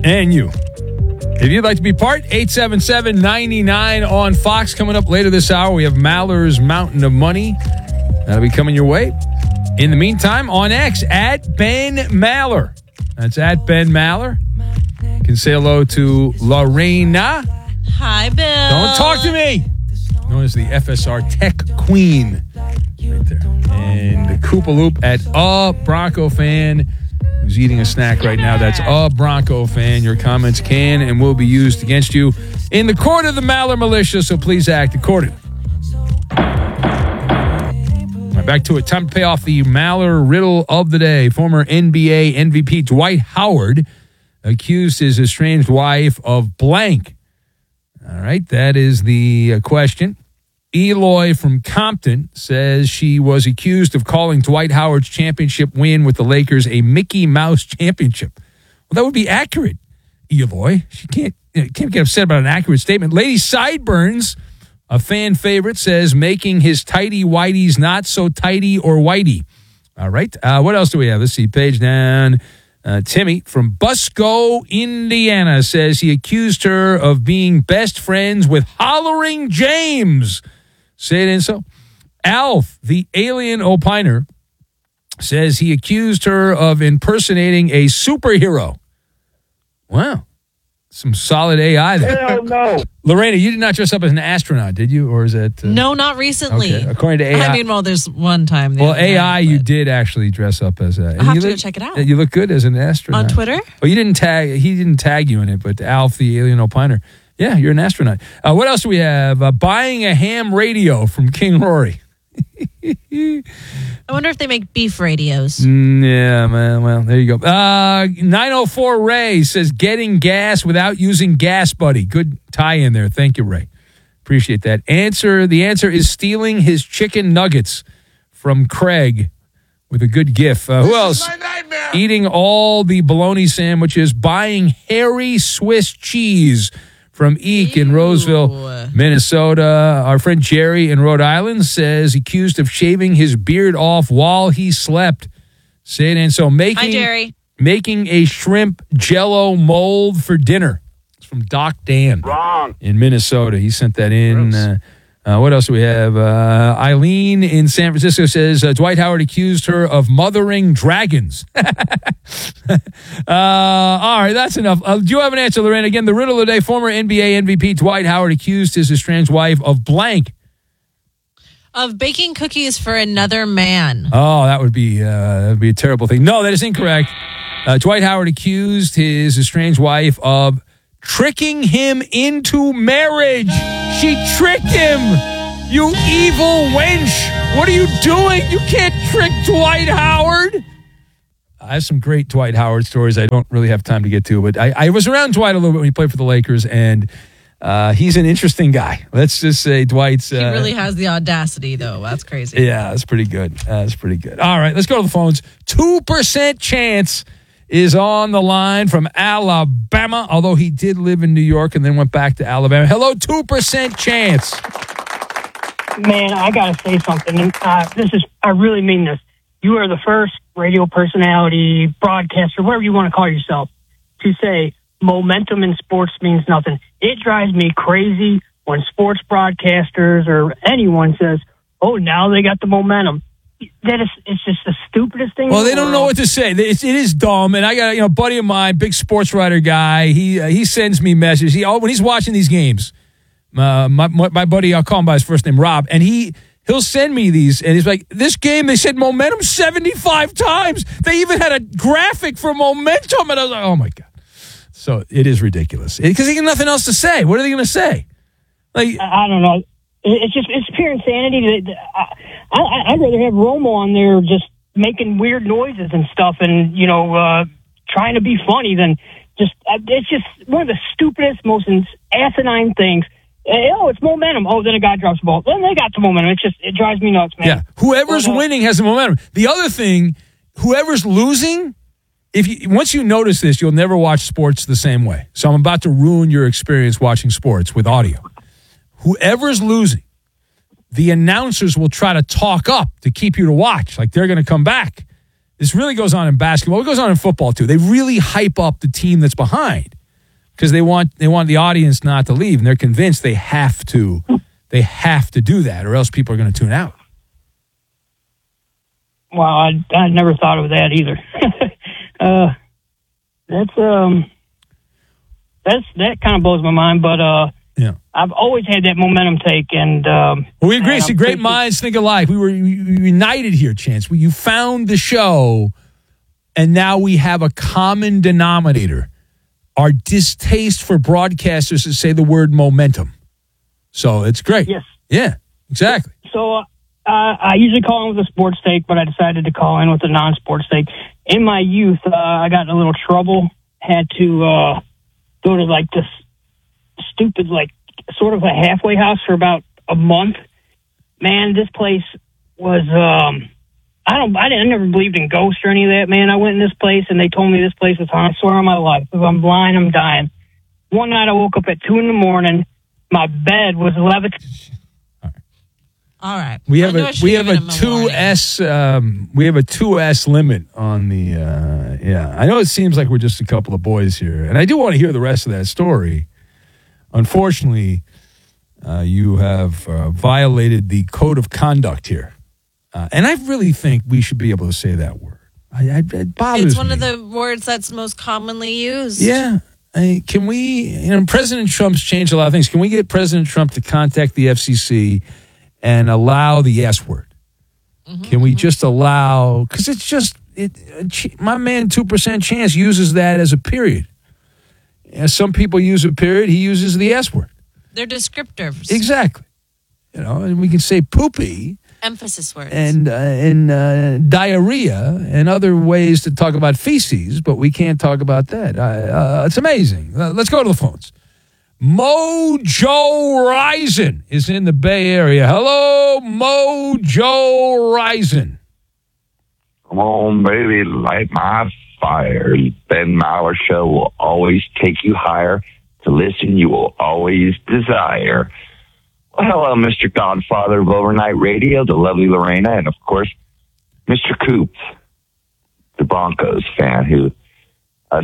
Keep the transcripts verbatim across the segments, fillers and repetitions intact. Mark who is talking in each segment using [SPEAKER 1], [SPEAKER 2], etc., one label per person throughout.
[SPEAKER 1] and you. If you'd like to be part, eight seven seven, nine nine on Fox. Coming up later this hour, we have Maller's Mountain of Money. That'll be coming your way. In the meantime, on X, at Ben Maller. That's at Ben Maller. You can say hello to Lorena.
[SPEAKER 2] Hi, Bill.
[SPEAKER 1] Don't talk to me. Known as the F S R Tech Queen. Right there. And the Koopa Loop at a Bronco fan who's eating a snack right now. That's a Bronco fan. Your comments can and will be used against you in the court of the Maller Militia, so please act accordingly. Right, back to it. Time to pay off the Maller riddle of the day. Former N B A M V P Dwight Howard accused his estranged wife of blank. All right, that is the uh, question. Eloy from Compton says she was accused of calling Dwight Howard's championship win with the Lakers a Mickey Mouse championship. Well, that would be accurate, Eloy. She can't, you know, can't get upset about an accurate statement. Lady Sideburns, a fan favorite, says making his tighty whiteys not so tighty or whitey. All right, uh, what else do we have? Let's see, page down. Uh, Timmy from Busco, Indiana, says he accused her of being best friends with Hollering James. Say it in so. Alf, the alien opiner, says he accused her of impersonating a superhero. Wow. Some solid A I there.
[SPEAKER 3] Hell no.
[SPEAKER 1] Lorena, you did not dress up as an astronaut, did you? Or is it? Uh,
[SPEAKER 2] No, not recently.
[SPEAKER 1] Okay. According to A I.
[SPEAKER 2] I mean, well, there's one time.
[SPEAKER 1] Well, A I,
[SPEAKER 2] night,
[SPEAKER 1] you did actually dress up as a.
[SPEAKER 2] I'll have
[SPEAKER 1] you
[SPEAKER 2] to
[SPEAKER 1] look,
[SPEAKER 2] go check it out.
[SPEAKER 1] You look good as an astronaut.
[SPEAKER 2] On Twitter?
[SPEAKER 1] Oh, you didn't tag, he didn't tag you in it, but Alf, the alien opiner. Yeah, you're an astronaut. Uh, what else do we have? Uh, buying a ham radio from King Rory.
[SPEAKER 2] I wonder if they make beef radios.
[SPEAKER 1] Mm, yeah, man. Well, there you go. Uh, nine oh four Ray says getting gas without using Gas Buddy. Good tie in there. Thank you, Ray. Appreciate that. Answer. The answer is stealing his chicken nuggets from Craig with a good gif. Uh, who else? Eating all the bologna sandwiches. Buying hairy Swiss cheese from Eek in Roseville, Minnesota. Our friend Jerry in Rhode Island says accused of shaving his beard off while he slept. Say it in. So making,
[SPEAKER 2] Hi, Jerry.
[SPEAKER 1] making a shrimp jello mold for dinner. It's from Doc Dan.
[SPEAKER 3] Wrong.
[SPEAKER 1] In Minnesota. He sent that in. Uh, uh, what else do we have? Uh, Eileen in San Francisco says uh, Dwight Howard accused her of mothering dragons. uh, all right, that's enough. Uh, do you have an answer, Lorraine? Again, the riddle of the day, former N B A M V P Dwight Howard accused his estranged wife of blank.
[SPEAKER 2] Of baking cookies for another man.
[SPEAKER 1] Oh, that would be uh, that would be a terrible thing. No, that is incorrect. Uh, Dwight Howard accused his estranged wife of tricking him into marriage. She tricked him. You evil wench. What are you doing? You can't trick Dwight Howard. I have some great Dwight Howard stories I don't really have time to get to, but I, I was around Dwight a little bit when he played for the Lakers, and uh, he's an interesting guy. Let's just say Dwight's... Uh,
[SPEAKER 2] He really has the audacity, though. That's crazy.
[SPEAKER 1] Yeah, that's pretty good. That's pretty good. All right, let's go to the phones. two percent chance is on the line from Alabama, although he did live in New York and then went back to Alabama. Hello, two percent chance.
[SPEAKER 4] Man, I got to say something. And, uh, this is, I really mean this. You are the first radio personality, broadcaster, whatever you want to call yourself, to say momentum in sports means nothing. It drives me crazy when sports broadcasters or anyone says, oh, now they got the momentum. That is, it's just the stupidest thing.
[SPEAKER 1] Well, they don't know what to say. It's, it is dumb. And I got, you know, a buddy of mine, big sports writer guy. He uh, he sends me messages. He, oh, when he's watching these games, uh, my my buddy, I'll call him by his first name, Rob, and he he'll send me these, and he's like, this game, they said momentum seventy-five times. They even had a graphic for momentum, and I was like, oh my god. So it is ridiculous because he got nothing else to say. What are they going to say? Like,
[SPEAKER 4] I, I don't know. It's just, it's pure insanity. I, I, I'd rather have Romo on there just making weird noises and stuff and, you know, uh, trying to be funny than just, uh, it's just one of the stupidest, most asinine things. Uh, oh, it's momentum. Oh, then a guy drops the ball. Then they got the momentum. It's just, it drives me nuts, man.
[SPEAKER 1] Yeah. Whoever's uh, winning has the momentum. The other thing, whoever's losing, if you, once you notice this, you'll never watch sports the same way. So I'm about to ruin your experience watching sports with audio. Whoever's losing, the announcers will try to talk up to keep you to watch. Like they're going to come back. This really goes on in basketball. It goes on in football too. They really hype up the team that's behind because they want they want the audience not to leave, and they're convinced they have to they have to do that, or else people are going to tune out.
[SPEAKER 4] Well, I I never thought of that either. uh, that's um, that's that kind of blows my mind. But uh,
[SPEAKER 1] yeah,
[SPEAKER 4] I've always had that momentum take, and um,
[SPEAKER 1] well, we agree.
[SPEAKER 4] and
[SPEAKER 1] See,
[SPEAKER 4] I'm
[SPEAKER 1] great
[SPEAKER 4] thinking-
[SPEAKER 1] minds think alike. We were united here, Chance. We, you found the show, and now we have a common denominator: our distaste for broadcasters that say the word momentum. So it's great.
[SPEAKER 4] Yes.
[SPEAKER 1] Yeah. Exactly.
[SPEAKER 4] So uh, I usually call in with a sports take, but I decided to call in with a non-sports take. In my youth, uh, I got in a little trouble. Had to uh, go to like this stupid, like sort of a halfway house for about a month. Man, this place was. Um, I don't. I didn't. I never believed in ghosts or any of that. Man, I went in this place and they told me this place was haunted. I swear on my life, if I'm blind, I'm dying. One night I woke up at two in the morning. My bed was levitating.
[SPEAKER 2] All right.
[SPEAKER 1] We
[SPEAKER 2] I
[SPEAKER 1] have
[SPEAKER 2] knew
[SPEAKER 1] a
[SPEAKER 2] I should
[SPEAKER 1] we
[SPEAKER 2] have
[SPEAKER 1] have a
[SPEAKER 2] given him a
[SPEAKER 1] two
[SPEAKER 2] warning.
[SPEAKER 1] S um, we have a two S limit on the uh, yeah. I know it seems like we're just a couple of boys here, and I do want to hear the rest of that story. Unfortunately, uh, you have uh, violated the code of conduct here, uh, and I really think we should be able to say that word. I, I, it bothers
[SPEAKER 2] It's one
[SPEAKER 1] me.
[SPEAKER 2] of the words that's most commonly used.
[SPEAKER 1] Yeah. I, can we, you know, President Trump's changed a lot of things. Can we get President Trump to contact the F C C and allow the S word? Mm-hmm, can we mm-hmm. just allow, because it's just, it, my man, two percent Chance uses that as a period. As some people use a period, he uses the S word.
[SPEAKER 2] They're descriptors.
[SPEAKER 1] Exactly. You know, and we can say poopy.
[SPEAKER 2] Emphasis words.
[SPEAKER 1] And uh, and uh, diarrhea and other ways to talk about feces, but we can't talk about that. Uh, uh, it's amazing. Uh, let's go to the phones. Mojo Rising is in the Bay Area. Hello, Mojo Rising.
[SPEAKER 3] Come on, baby, light my fire. Ben Maller Show will always take you higher. To listen, you will always desire. Well, hello, Mister Godfather of Overnight Radio, the lovely Lorena, and, of course, Mister Coop, the Broncos fan, who us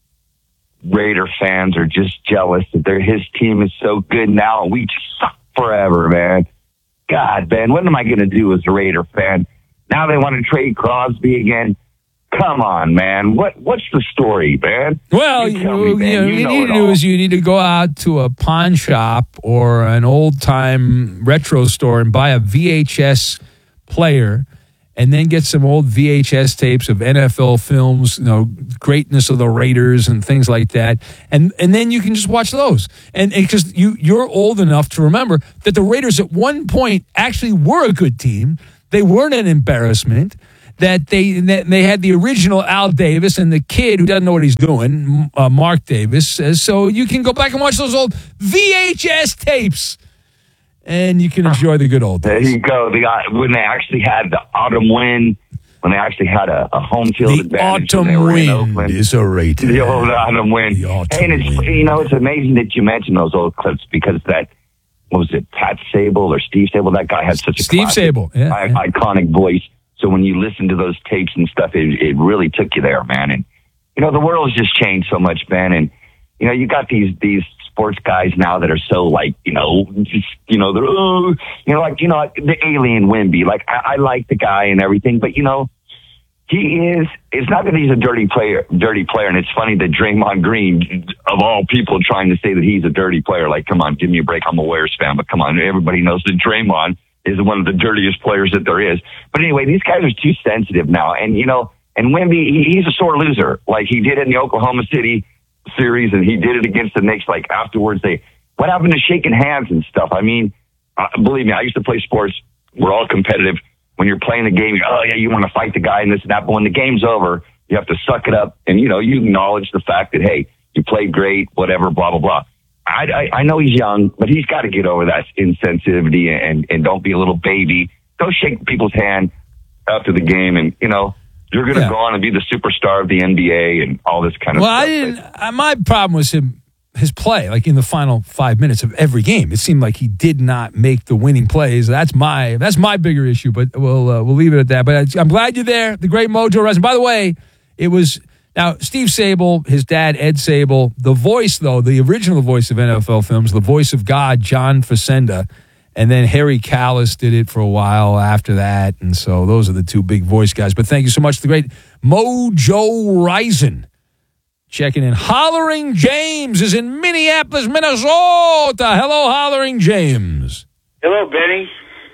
[SPEAKER 3] Raider fans are just jealous that their his team is so good now, and we just suck forever, man. God, Ben, what am I going to do as a Raider fan? Now they want to trade Crosby again. Come on, man. What What's the story, man?
[SPEAKER 1] Well, you,
[SPEAKER 3] tell me, man.
[SPEAKER 1] you, know,
[SPEAKER 3] You
[SPEAKER 1] you
[SPEAKER 3] know
[SPEAKER 1] need
[SPEAKER 3] it
[SPEAKER 1] to do
[SPEAKER 3] all.
[SPEAKER 1] is you need to go out to a pawn shop or an old-time retro store and buy a V H S player and then get some old V H S tapes of N F L films, you know, greatness of the Raiders and things like that. And and then you can just watch those. And because you, you're old enough to remember that the Raiders at one point actually were a good team. They weren't an embarrassment. That they that they had the original Al Davis and the kid who doesn't know what he's doing, uh, Mark Davis. Uh, so you can go back and watch those old V H S tapes, and you can enjoy the good old
[SPEAKER 3] There
[SPEAKER 1] days.
[SPEAKER 3] you go. The, uh, when they actually had the autumn wind, when they actually had a, a home field
[SPEAKER 1] The
[SPEAKER 3] advantage. when they
[SPEAKER 1] autumn
[SPEAKER 3] were in
[SPEAKER 1] wind
[SPEAKER 3] Oakland.
[SPEAKER 1] is a Raider.
[SPEAKER 3] The old autumn wind.
[SPEAKER 1] The autumn
[SPEAKER 3] and it's,
[SPEAKER 1] wind.
[SPEAKER 3] you know, it's amazing that you mentioned those old clips because that, what was it, Pat Sable or Steve Sable? That guy had such a
[SPEAKER 1] Steve
[SPEAKER 3] classic,
[SPEAKER 1] Sable, yeah,
[SPEAKER 3] I-
[SPEAKER 1] yeah.
[SPEAKER 3] iconic voice. So when you listen to those tapes and stuff, it, it really took you there, man. And, you know, the world's just changed so much, man. And, you know, you got these, these sports guys now that are so like, you know, just, you know, they're, oh, you know, like, you know, the alien Wimby. Like, I, I like the guy and everything, but, you know, he is, it's not that he's a dirty player, dirty player. And it's funny that Draymond Green, of all people, trying to say that he's a dirty player. Like, come on, give me a break. I'm a Warriors fan, but come on, everybody knows that Draymond is one of the dirtiest players that there is. But anyway, these guys are too sensitive now. And, you know, and Wemby, he, he's a sore loser. Like he did in the Oklahoma City series and he did it against the Knicks. Like afterwards, they, what happened to shaking hands and stuff? I mean, uh, believe me, I used to play sports. We're all competitive. When you're playing the game, oh yeah, you want to fight the guy and this and that. But when the game's over, you have to suck it up. And, you know, you acknowledge the fact that, hey, you played great, whatever, blah, blah, blah. I, I, I know he's young, but he's got to get over that insensitivity and, and don't be a little baby. Go shake people's hand after the game, and you know you're going to
[SPEAKER 1] Yeah.
[SPEAKER 3] go on and be the superstar of the N B A and all this kind of
[SPEAKER 1] Well,
[SPEAKER 3] stuff.
[SPEAKER 1] I didn't. I, my problem was him his play, like in the final five minutes of every game. It seemed like he did not make the winning plays. That's my that's my bigger issue, but we'll uh, we'll leave it at that. But I'm glad you're there. The great Mojo Rising. By the way, it was now Steve Sable, his dad Ed Sable, the voice though, the original voice of N F L films, the voice of God, John Facenda, and then Harry Callis did it for a while after that. And so those are the two big voice guys. But thank you so much to the great Mojo Rising. Checking in. Hollering James is in Minneapolis, Minnesota. Hello, Hollering James.
[SPEAKER 5] Hello, Benny.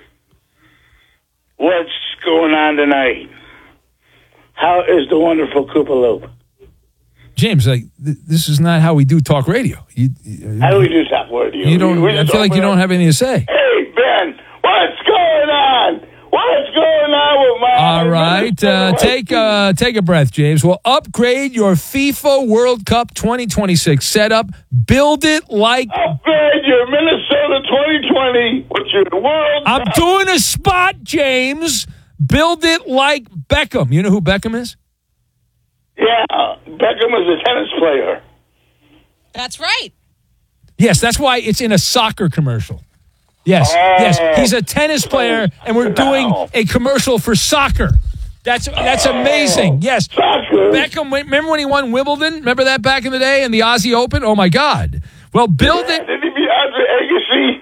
[SPEAKER 5] What's going on tonight? How is the wonderful Koopa Loop?
[SPEAKER 1] James, like th- this is not how we do talk radio. You, you,
[SPEAKER 5] how do we do talk radio?
[SPEAKER 1] You don't.
[SPEAKER 5] We
[SPEAKER 1] I feel like you don't have anything to say.
[SPEAKER 5] Hey, Ben, what's going on? What's going on with my...
[SPEAKER 1] All right. Uh, take, uh, take a breath, James. We'll upgrade your FIFA World Cup twenty twenty-six setup. Build it like...
[SPEAKER 5] Upgrade your Minnesota twenty twenty. What's your World
[SPEAKER 1] I'm
[SPEAKER 5] Cup?
[SPEAKER 1] doing a spot, James. Build it like Beckham. You know who Beckham is?
[SPEAKER 5] Yeah, Beckham is a tennis player.
[SPEAKER 2] That's right.
[SPEAKER 1] Yes, that's why it's in a soccer commercial. Yes,
[SPEAKER 5] oh,
[SPEAKER 1] yes. He's a tennis player, and we're doing a commercial for soccer. That's that's amazing. Yes.
[SPEAKER 5] Soccer.
[SPEAKER 1] Beckham, remember when he won Wimbledon? Remember that back in the day in the Aussie Open? Oh, my God. Well, build
[SPEAKER 5] yeah,
[SPEAKER 1] it.
[SPEAKER 5] Did he be Andre Agassi?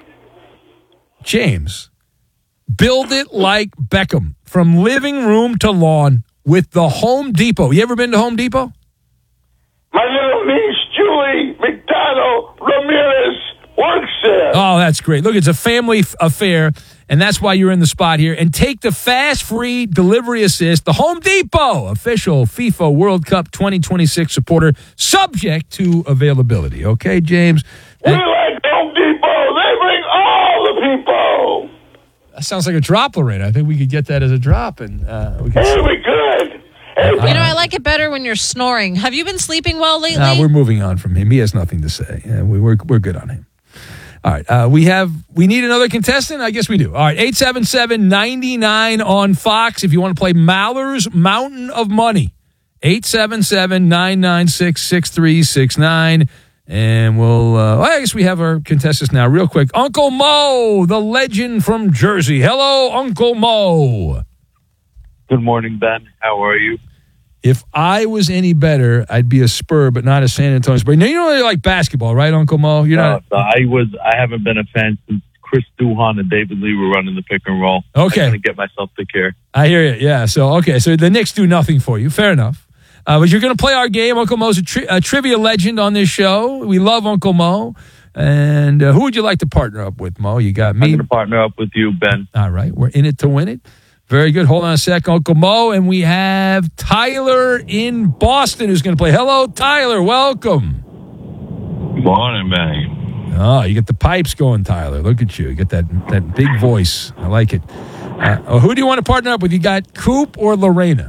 [SPEAKER 1] James, build it like Beckham. From living room to lawn with the Home Depot. You ever been to Home Depot?
[SPEAKER 5] My little niece, Julie McDonald Ramirez, works there.
[SPEAKER 1] Oh, that's great. Look, it's a family f- affair, and that's why you're in the spot here. And take the fast, free delivery assist, the Home Depot, official FIFA World Cup twenty twenty-six supporter, subject to availability. Okay, James?
[SPEAKER 5] We like Home Depot. They bring all the people.
[SPEAKER 1] That sounds like a drop, Lorena. I think we could get that as a drop, and uh, we could.
[SPEAKER 5] Hey, we good. Hey,
[SPEAKER 2] You know, I like it better when you're snoring. Have you been sleeping well lately?
[SPEAKER 1] Uh, we're moving on from him. He has nothing to say. Yeah, we, we're we're good on him. All right. Uh, we have we need another contestant. I guess we do. All right. eight seven seven, nine nine on Fox. If you want to play Maller's Mountain of Money, eight seven seven, nine nine six, six three six nine. And we'll. Uh, well, I guess we have our contestants now. Real quick, Uncle Mo, the legend from Jersey. Hello, Uncle Mo.
[SPEAKER 6] Good morning, Ben. How are you?
[SPEAKER 1] If I was any better, I'd be a Spur, but not a San Antonio Spur. Now, you don't really like basketball, right, Uncle Mo? You're
[SPEAKER 6] no,
[SPEAKER 1] not.
[SPEAKER 6] so I was. I haven't been a fan since Chris Duhon and David Lee were running the pick and roll.
[SPEAKER 1] Okay.
[SPEAKER 6] I couldn't get myself to care.
[SPEAKER 1] I hear you. Yeah. So okay. So the Knicks do nothing for you. Fair enough. Uh, but you're going to play our game. Uncle Mo's a, tri- a trivia legend on this show. We love Uncle Mo. And uh, who would you like to partner up with, Mo? You got me.
[SPEAKER 6] I'm going to partner up with you, Ben.
[SPEAKER 1] All right. We're in it to win it. Very good. Hold on a sec, Uncle Mo. And we have Tyler in Boston who's going to play. Hello, Tyler. Welcome.
[SPEAKER 6] Good morning, Ben.
[SPEAKER 1] Oh, you get the pipes going, Tyler. Look at you. You get that, that big voice. I like it. Uh, oh, who do you want to partner up with? You got Coop or Lorena?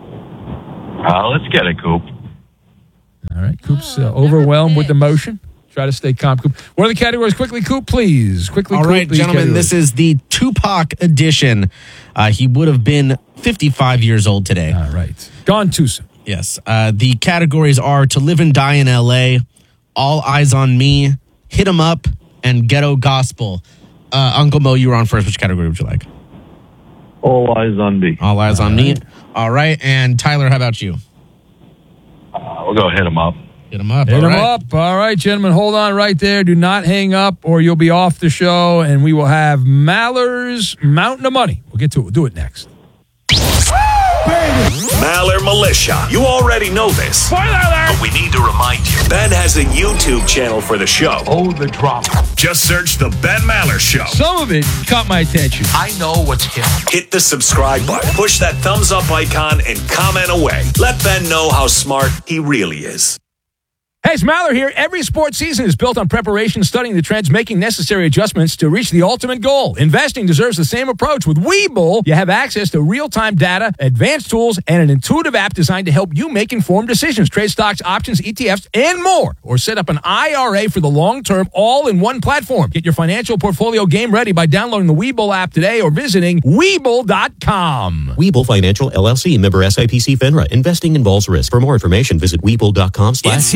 [SPEAKER 6] Uh, let's get it, Coop.
[SPEAKER 1] All right. Coop's uh, overwhelmed with emotion. Try to stay calm, Coop. What are the categories? Quickly, Coop, please. Quickly,
[SPEAKER 7] All
[SPEAKER 1] Coop,
[SPEAKER 7] right,
[SPEAKER 1] please,
[SPEAKER 7] gentlemen,
[SPEAKER 1] categories.
[SPEAKER 7] this is the Tupac edition. Uh, he would have been fifty-five years old today.
[SPEAKER 1] All right. Gone too soon.
[SPEAKER 7] Yes. Uh, the categories are To Live and Die in L A, All Eyes on Me, Hit 'Em Up, and Ghetto Gospel. Uh, Uncle Mo, you were on first. Which category would you like?
[SPEAKER 6] All eyes on me.
[SPEAKER 7] All Eyes
[SPEAKER 1] All
[SPEAKER 7] on
[SPEAKER 1] right.
[SPEAKER 7] Me. All right. And Tyler, how about you?
[SPEAKER 6] Uh, we'll go hit him up.
[SPEAKER 7] Hit 'Em Up.
[SPEAKER 1] Hit
[SPEAKER 7] All
[SPEAKER 1] them
[SPEAKER 7] right.
[SPEAKER 1] up. All right, gentlemen, hold on right there. Do not hang up or you'll be off the show, and we will have Maller's Mountain of Money. We'll get to it. We'll do it next.
[SPEAKER 8] Maller Militia. You already know this.
[SPEAKER 1] Spoiler alert!
[SPEAKER 8] But we need to remind you. Ben has a YouTube channel for the show.
[SPEAKER 6] Oh, the drama.
[SPEAKER 8] Just search The Ben Maller Show.
[SPEAKER 1] Some of it caught my attention.
[SPEAKER 8] I know what's hip. Hit the subscribe button. Push that thumbs up icon and comment away. Let Ben know how smart he really is.
[SPEAKER 1] Hey, it's Maller here. Every sports season is built on preparation, studying the trends, making necessary adjustments to reach the ultimate goal. Investing deserves the same approach. With Webull, you have access to real-time data, advanced tools, and an intuitive app designed to help you make informed decisions. Trade stocks, options, E T Fs, and more. Or set up an I R A for the long term, all in one platform. Get your financial portfolio game ready by downloading the Webull app today or visiting Webull dot com.
[SPEAKER 9] Webull Financial, L L C, member S I P C FINRA. Investing involves risk. For more information, visit Webull dot com slash
[SPEAKER 1] It's here.
[SPEAKER 9] disclosures.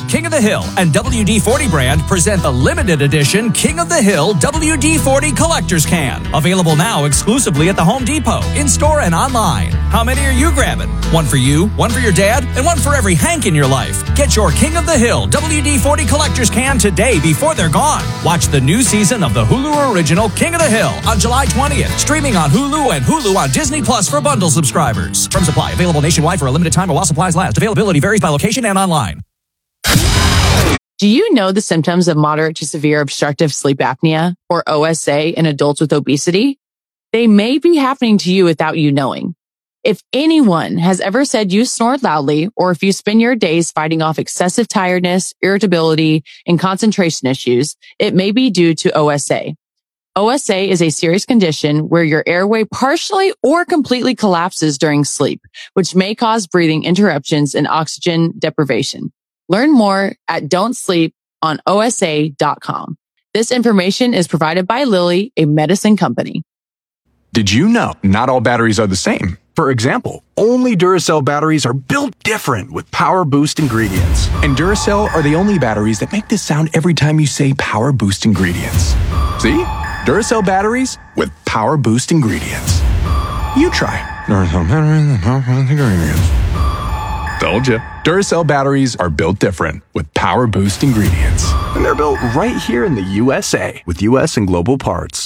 [SPEAKER 9] King of the Hill and W D forty brand present the limited edition King of the Hill W D forty Collector's Can. Available now exclusively at the Home Depot, in-store and online. How many are you grabbing? One for you, one for your dad, and one for every Hank in your life. Get your King of the Hill W D forty Collector's Can today before they're gone. Watch the new season of the Hulu original King of the Hill on July twentieth, streaming on Hulu and Hulu on Disney Plus for bundle subscribers. Terms apply. Available nationwide for a limited time or while supplies last. Availability varies by location and online.
[SPEAKER 10] Do you know the symptoms of moderate to severe obstructive sleep apnea, or O S A, in adults with obesity? They may be happening to you without you knowing. If anyone has ever said you snore loudly, or if you spend your days fighting off excessive tiredness, irritability, and concentration issues, it may be due to O S A. O S A is a serious condition where your airway partially or completely collapses during sleep, which may cause breathing interruptions and oxygen deprivation. Learn more at don't sleep on O S A dot com. This information is provided by Lilly, a medicine company.
[SPEAKER 11] Did you know not all batteries are the same? For example, only Duracell batteries are built different with Power Boost ingredients. And Duracell are the only batteries that make this sound every time you say Power Boost ingredients. See? Duracell batteries with Power Boost ingredients. You try. Duracell batteries with Power Boost ingredients. Told you. Duracell batteries are built different with Power Boost ingredients. And they're built right here in the U S A with U S and global parts.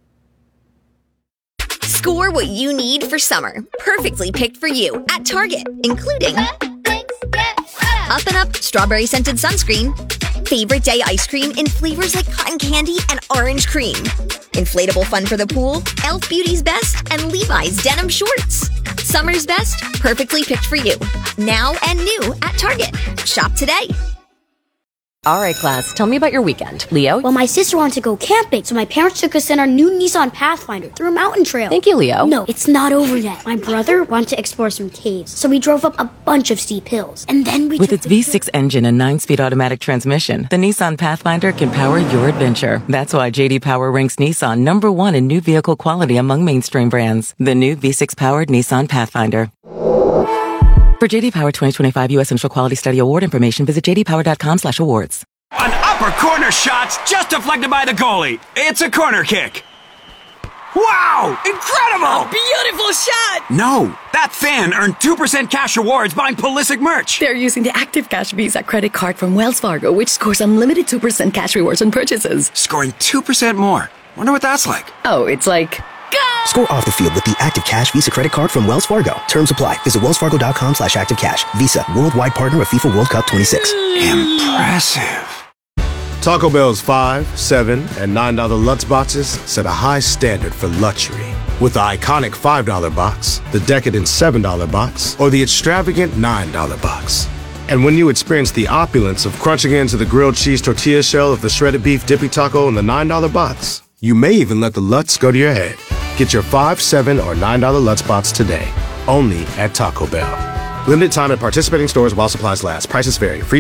[SPEAKER 12] Score what you need for summer. Perfectly picked for you at Target, including Up and Up strawberry scented sunscreen, favorite day ice cream in flavors like cotton candy and orange cream, inflatable fun for the pool, Elf Beauty's Best, and Levi's denim shorts. Summer's best, perfectly picked for you. Now and new at Target. Shop today.
[SPEAKER 13] All right, class, tell me about your weekend. Leo?
[SPEAKER 14] Well, my sister wanted to go camping, so my parents took us in our new Nissan Pathfinder through a mountain trail.
[SPEAKER 13] Thank you, Leo.
[SPEAKER 14] No, it's not over yet. My brother wanted to explore some caves, so we drove up a bunch of steep hills. And then we
[SPEAKER 13] With its V six engine and nine-speed automatic transmission, the Nissan Pathfinder can power your adventure. That's why J D Power ranks Nissan number one in new vehicle quality among mainstream brands. The new V six-powered Nissan Pathfinder. For J D Power twenty twenty-five U S Central Quality Study Award information, visit j d power dot com slash awards.
[SPEAKER 15] An upper corner shot's just deflected by the goalie. It's a corner kick. Wow! Incredible!
[SPEAKER 16] A beautiful shot!
[SPEAKER 15] No, that fan earned two percent cash rewards buying Pulisic merch.
[SPEAKER 16] They're using the Active Cash Visa credit card from Wells Fargo, which scores unlimited two percent cash rewards on purchases.
[SPEAKER 15] Scoring two percent more. Wonder what that's like.
[SPEAKER 16] Oh, it's like... Go!
[SPEAKER 17] Score off the field with the Active Cash Visa credit card from Wells Fargo. Terms apply. Visit wells fargo dot com slash active cash. Visa, worldwide partner of FIFA World Cup twenty-six.
[SPEAKER 15] Impressive.
[SPEAKER 18] Taco Bell's five, seven, and nine dollar Lutz boxes set a high standard for luxury. With the iconic five dollar box, the decadent seven dollar box, or the extravagant nine dollar box. And when you experience the opulence of crunching into the grilled cheese tortilla shell of the shredded beef dippy taco in the nine dollar box, you may even let the Lutz go to your head. Get your five, seven, or nine dollar Lutz box today, only at Taco Bell. Limited time at participating stores while supplies last. Prices vary. Free